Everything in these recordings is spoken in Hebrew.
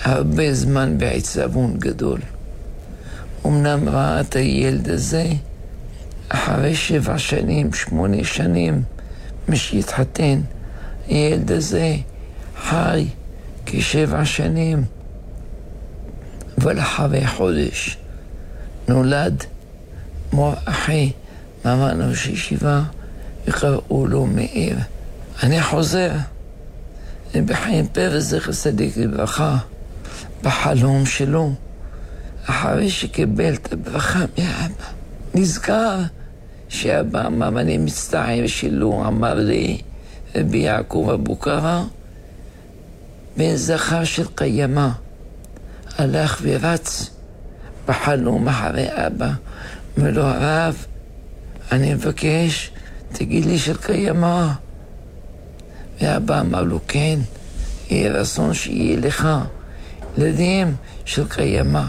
הרבה זמן בעצבון גדול. אמנם ראה את הילד הזה אחרי 7 שנים, 8 שנים, משהתחתן. הילד הזה חי כ7 שנים, אבל אחרי חודש נולד אחי מרן ראש ישיבה וקראו לו מאיר. אני חוזר בחיים פרס זכר צדיק לברכה, בחלום שלו, אחרי שקיבל את הברכה מאבא, נזכר שאבא אמר, אני מצטער שלא אמר לי רבי יעקב אבו קרא, בן זכר של קיימה, הלך ורץ בחלום אחרי אבא, אומר לו, הרב, אני מבקש, תגיד לי של קיימה. ואבא אמר לו, כן, יהיה רצון שיהיה לך ילדים של קיימה.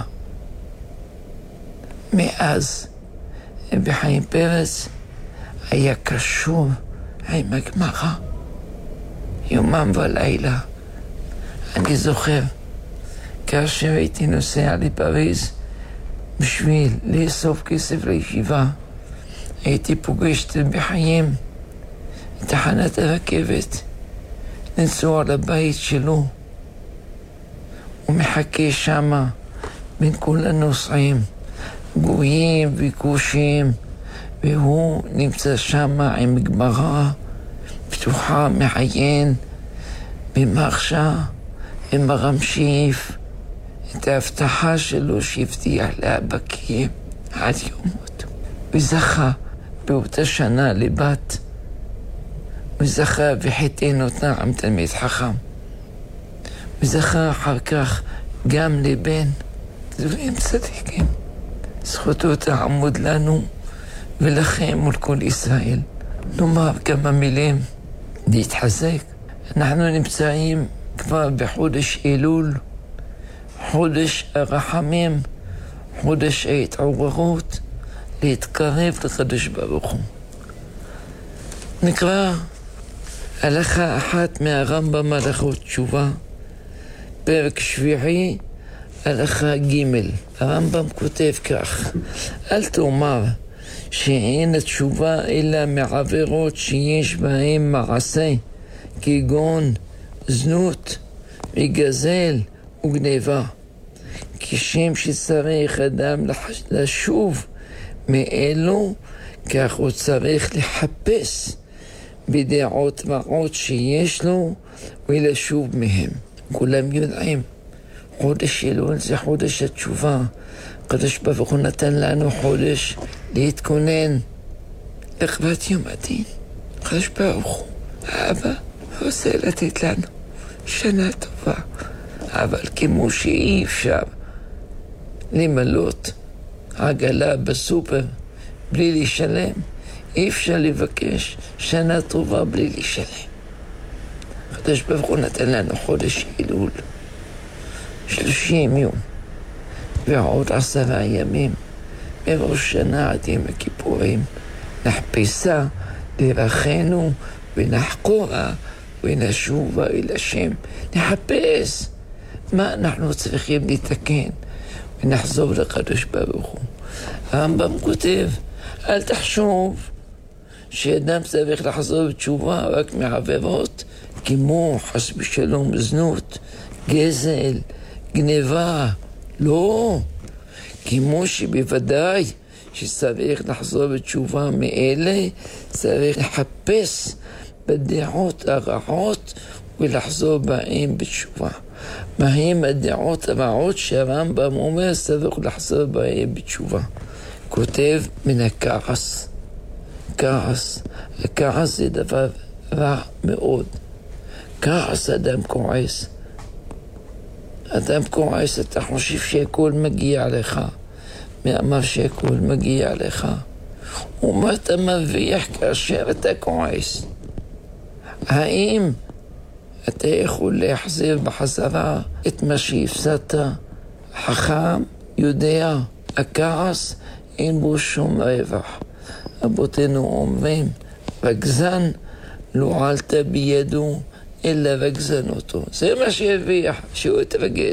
מאז בחיים פרס היה קשור עם הגמרא יומם ולילה. אני זוכר כאשר הייתי נוסע לפריז בשביל לאסוף כסף לישיבה, הייתי פוגש בחיים תחנת הרכבת, לנסוע לבית שלו. הוא מחכה שמה בין כל הנוסעים, גויים וכושים, והוא נמצא שמה עם גמרא פתוחה, מעיין במחשה עם הרמשיף את ההבטחה שלו שהבטיח לאבא קיים עד יום מותו. וזכה באותה שנה לבת, וזכה וחיתן אותה עם תלמיד חכם, וזכה אחר כך גם לבן. דברים צדיקים, זכותו תעמוד לנו ולכם מול כל ישראל. נאמר כמה מילים להתחזק. אנחנו נמצאים כבר בחודש אלול, חודש הרחמים, חודש ההתעוררות, להתקרב לקדוש ברוך הוא. נקרא הלכה אחת מהרמב"ם הלכות תשובה, פרק 7, הלכה ג'. הרמב"ם כותב כך: אל תאמר שאין התשובה אלא מעבירות שיש בהן מעשה, כגון זנות וגזל וגניבה. כשם שצריך אדם לשוב מאלו, כך הוא צריך לחפש בדעות רעות שיש לו ולשוב מהם. כולם יודעים, חודש אלול זה חודש התשובה. הקדוש ברוך הוא נתן לנו חודש להתכונן לקראת יום הדין. הקדוש ברוך הוא, האבא, רוצה לתת לנו שנה טובה, אבל כמו שאי אפשר למלות עגלה בסופר בלי לשלם, אי אפשר לבקש שנה טובה בלי לשלם. הקדוש ברוך הוא נתן לנו חודש אלול, 30 יום ועוד 10 ימים מראש שנה עד יום הכיפורים. נחפשה דרכנו ונחקורה ונשובה אל השם. נחפש מה אנחנו צריכים לתקן ונחזור לקדוש ברוך הוא. הרמב"ם כותב, אל תחשוב שאדם צריך לחזור בתשובה רק מעבירות כמו חס ושלום זנות, גזל, גניבה. לא, כמו שבוודאי שצריך לחזור בתשובה מאלה, צריך לחפש בדעות הרעות ולחזור בהם בתשובה. מהם הדעות הרעות שהרמב"ם אומר צריך לחזור בהם בתשובה? כותב מן הכעס. הכעס זה דבר רע מאוד. כעס, אדם כועס. אדם כועס, אתה חושב שהכל מגיע לך. מי אמר שהכל מגיע לך? ומה אתה מרוויח כאשר אתה כועס? האם אתה יכול להחזיר בחזרה את מה שהפסדת? חכם יודע, הכעס אין בו שום רווח. רבותינו אומרים, רגזן לא עלת בידו אלא רגזן אותו. זה מה שהרוויח, שהוא התרגז.